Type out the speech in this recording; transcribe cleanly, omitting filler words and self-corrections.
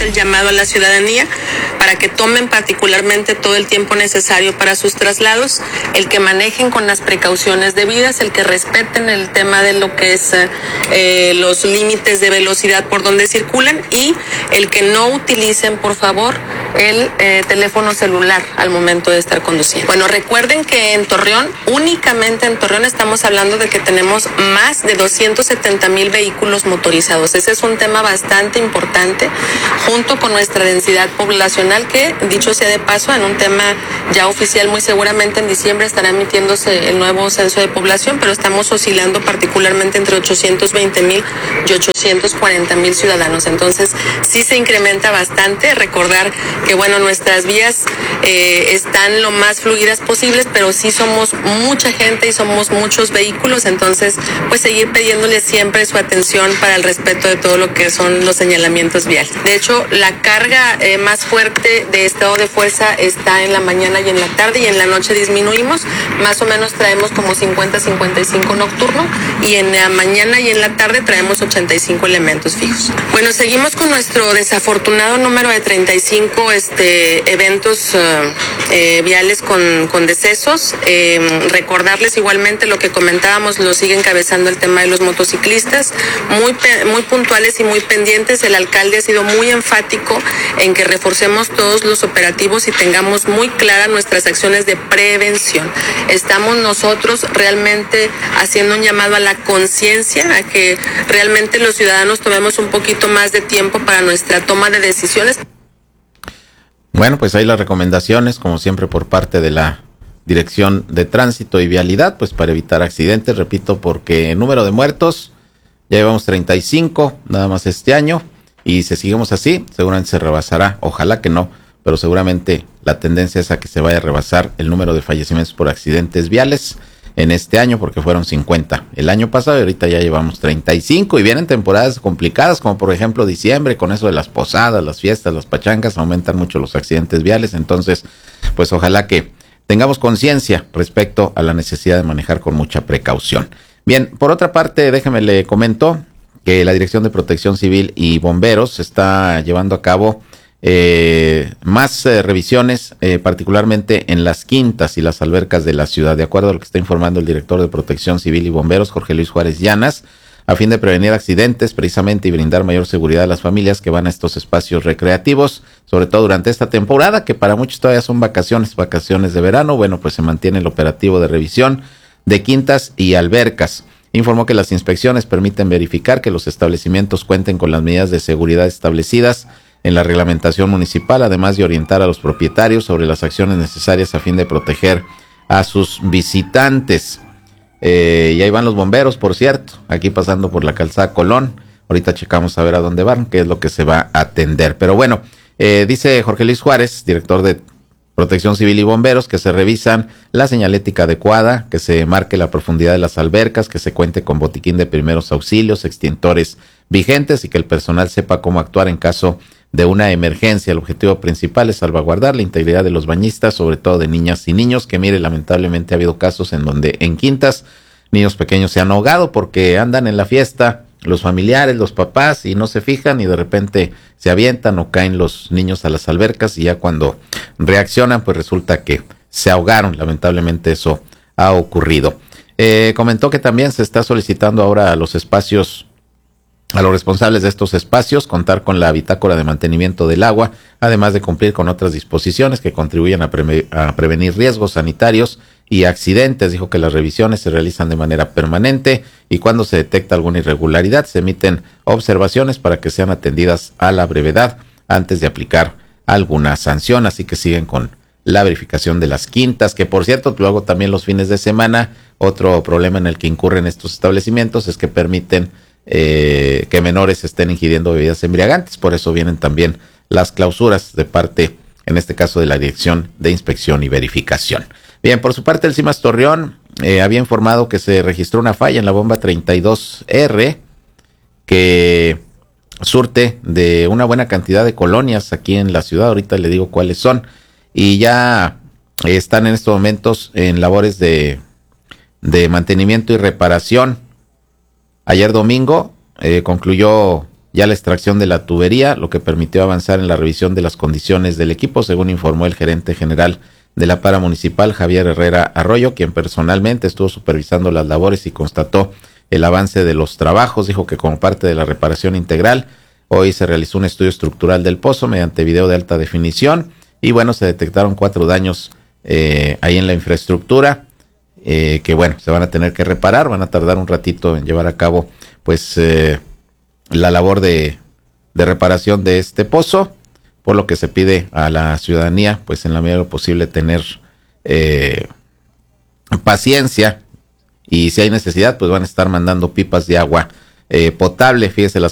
el llamado a la ciudadanía para que tomen particularmente todo el tiempo necesario para sus traslados, el que manejen con las precauciones debidas, el que respeten el tema de lo que es los límites de velocidad por donde circulan y el que no utilicen, por favor, el teléfono celular al momento de estar conduciendo. Bueno, recuerden que en Torreón, únicamente en Torreón, estamos hablando de que tenemos más de 270,000 vehículos motorizados. Ese es un tema bastante importante, junto con nuestra densidad poblacional, que, dicho sea de paso, en un tema ya oficial, muy seguramente en diciembre estará emitiéndose el nuevo censo de población, pero estamos oscilando particularmente entre 820,000 y 840,000 ciudadanos. Entonces, sí se incrementa bastante. Recordar que, bueno, nuestras vías están lo más fluidas posibles, pero sí somos mucha gente y somos muchos vehículos, entonces, pues seguir pidiéndole siempre su atención para el respeto de todo lo que son los señalamientos viales. De hecho, la carga más fuerte de estado de fuerza está en la mañana y en la tarde, y en la noche disminuimos. Más o menos traemos como 50-55 nocturno, y en la mañana y en la tarde traemos 85 elementos fijos. Bueno, seguimos con nuestro desafortunado número de 35 eventos viales con decesos. Recordarles igualmente lo que comentábamos, lo sigue encabezando el tema de los motociclistas, muy puntuales y muy pendientes. El alcalde ha sido muy enfático en que reforcemos todos los operativos y tengamos muy claras nuestras acciones de prevención. Estamos nosotros realmente haciendo un llamado a la conciencia, a que realmente los ciudadanos tomemos un poquito más de tiempo para nuestra toma de decisiones. Bueno, pues ahí las recomendaciones, como siempre, por parte de la Dirección de Tránsito y Vialidad, pues para evitar accidentes, repito, porque el número de muertos, ya llevamos 35, nada más este año, y si seguimos así, seguramente se rebasará, ojalá que no, pero seguramente la tendencia es a que se vaya a rebasar el número de fallecimientos por accidentes viales en este año, porque fueron 50 el año pasado y ahorita ya llevamos 35, y vienen temporadas complicadas, como por ejemplo diciembre, con eso de las posadas, las fiestas, las pachangas, aumentan mucho los accidentes viales. Entonces, pues ojalá que tengamos conciencia respecto a la necesidad de manejar con mucha precaución. Bien, por otra parte, déjeme le comento que la Dirección de Protección Civil y Bomberos está llevando a cabo más revisiones, particularmente en las quintas y las albercas de la ciudad, de acuerdo a lo que está informando el director de Protección Civil y Bomberos, Jorge Luis Juárez Llanas, a fin de prevenir accidentes precisamente y brindar mayor seguridad a las familias que van a estos espacios recreativos, sobre todo durante esta temporada, que para muchos todavía son vacaciones de verano. Bueno, pues se mantiene el operativo de revisión de quintas y albercas. Informó que las inspecciones permiten verificar que los establecimientos cuenten con las medidas de seguridad establecidas en la reglamentación municipal, además de orientar a los propietarios sobre las acciones necesarias a fin de proteger a sus visitantes. Y ahí van los bomberos, por cierto, aquí pasando por la calzada Colón. Ahorita checamos a ver a dónde van, qué es lo que se va a atender. Pero bueno, dice Jorge Luis Juárez, director de Protección Civil y Bomberos, que se revisan la señalética adecuada, que se marque la profundidad de las albercas, que se cuente con botiquín de primeros auxilios, extintores vigentes y que el personal sepa cómo actuar en caso de una emergencia. El objetivo principal es salvaguardar la integridad de los bañistas, sobre todo de niñas y niños, que mire, lamentablemente ha habido casos en donde en quintas niños pequeños se han ahogado porque andan en la fiesta los familiares, los papás, y no se fijan y de repente se avientan o caen los niños a las albercas, y ya cuando reaccionan pues resulta que se ahogaron. Lamentablemente eso ha ocurrido. Comentó que también se está solicitando ahora a los responsables de estos espacios contar con la bitácora de mantenimiento del agua, además de cumplir con otras disposiciones que contribuyan a prevenir riesgos sanitarios y accidentes. Dijo que las revisiones se realizan de manera permanente y cuando se detecta alguna irregularidad se emiten observaciones para que sean atendidas a la brevedad antes de aplicar alguna sanción. Así que siguen con la verificación de las quintas, que por cierto, luego también los fines de semana, otro problema en el que incurren estos establecimientos es que permiten que menores estén ingiriendo bebidas embriagantes. Por eso vienen también las clausuras de parte, en este caso, de la Dirección de Inspección y Verificación. Bien, por su parte, el CIMAS Torreón había informado que se registró una falla en la bomba 32R que surte de una buena cantidad de colonias aquí en la ciudad. Ahorita le digo cuáles son, y ya están en estos momentos en labores de mantenimiento y reparación. Ayer domingo concluyó ya la extracción de la tubería, lo que permitió avanzar en la revisión de las condiciones del equipo, según informó el gerente general de la Paramunicipal, Javier Herrera Arroyo, quien personalmente estuvo supervisando las labores y constató el avance de los trabajos. Dijo que como parte de la reparación integral, hoy se realizó un estudio estructural del pozo mediante video de alta definición y bueno, se detectaron 4 daños ahí en la infraestructura que bueno, se van a tener que reparar, van a tardar un ratito en llevar a cabo pues la labor de reparación de este pozo, por lo que se pide a la ciudadanía pues en la medida de lo posible tener paciencia y si hay necesidad pues van a estar mandando pipas de agua potable. Fíjese, las